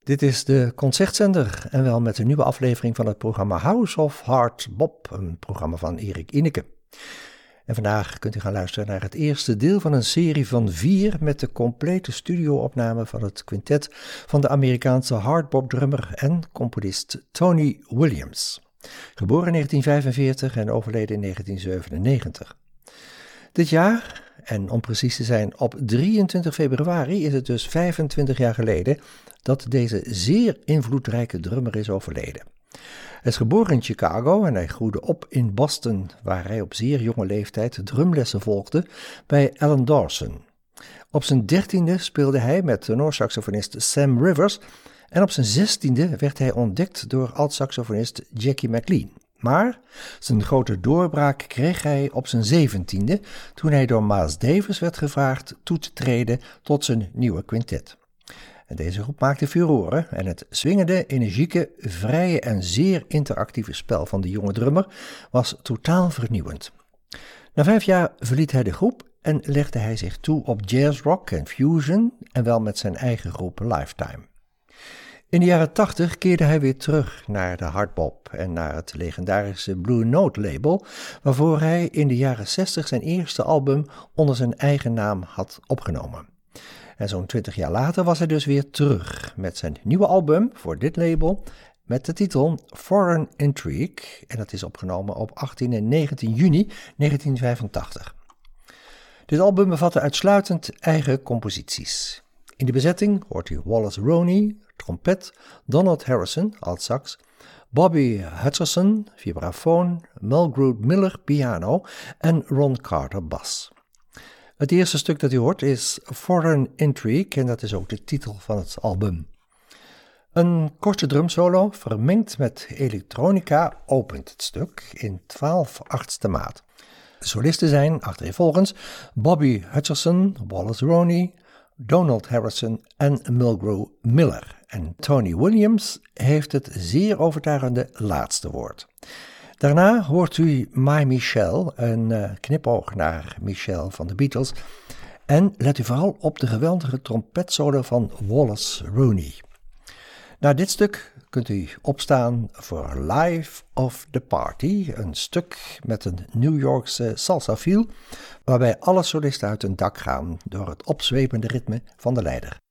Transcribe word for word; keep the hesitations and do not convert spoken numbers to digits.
Dit is de Concertzender en wel met een nieuwe aflevering van het programma House of Hard Bop, een programma van Erik Ineke. En vandaag kunt u gaan luisteren naar het eerste deel van een serie van vier met de complete studioopname van het quintet van de Amerikaanse hardbop-drummer en componist Tony Williams. Geboren in negentien vijfenveertig en overleden in negentien zevenennegentig. Dit jaar, en om precies te zijn op drieëntwintig februari, is het dus vijfentwintig jaar geleden dat deze zeer invloedrijke drummer is overleden. Hij is geboren in Chicago en hij groeide op in Boston, waar hij op zeer jonge leeftijd drumlessen volgde bij Alan Dawson. Op zijn dertiende speelde hij met tenorsaxofonist Sam Rivers en op zijn zestiende werd hij ontdekt door alt-saxofonist Jackie McLean. Maar zijn grote doorbraak kreeg hij op zijn zeventiende, toen hij door Miles Davis werd gevraagd toe te treden tot zijn nieuwe quintet. En deze groep maakte furoren en het swingende, energieke, vrije en zeer interactieve spel van de jonge drummer was totaal vernieuwend. Na vijf jaar verliet hij de groep en legde hij zich toe op jazzrock en fusion en wel met zijn eigen groep Lifetime. In de jaren tachtig keerde hij weer terug naar de hardbop en naar het legendarische Blue Note label, waarvoor hij in de jaren zestig zijn eerste album onder zijn eigen naam had opgenomen. En zo'n twintig jaar later was hij dus weer terug met zijn nieuwe album voor dit label met de titel Foreign Intrigue en dat is opgenomen op achttien en negentien juni negentien vijfentachtig. Dit album bevatte uitsluitend eigen composities. In de bezetting hoort u Wallace Roney, trompet, Donald Harrison, altsax, Bobby Hutcherson, vibrafoon, Mulgrew Miller, piano en Ron Carter, bas. Het eerste stuk dat u hoort is Foreign Intrigue en dat is ook de titel van het album. Een korte drumsolo vermengd met elektronica opent het stuk in twaalf achtste maat. De solisten zijn achtereenvolgens Bobby Hutcherson, Wallace Roney, Donald Harrison en Mulgrew Miller. En Tony Williams heeft het zeer overtuigende laatste woord. Daarna hoort u My Michelle, een uh, knipoog naar Michelle van de Beatles. En let u vooral op de geweldige trompetsolo van Wallace Roney. Na dit stuk kunt u opstaan voor Life of the Party, een stuk met een New Yorkse salsa feel, waarbij alle solisten uit hun dak gaan door het opzwepende ritme van de leider.